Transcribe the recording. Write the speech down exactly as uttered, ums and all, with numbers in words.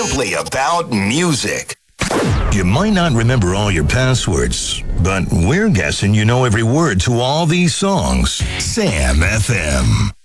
simply about music. You might not remember all your passwords, but we're guessing you know every word to all these songs. Sam F M.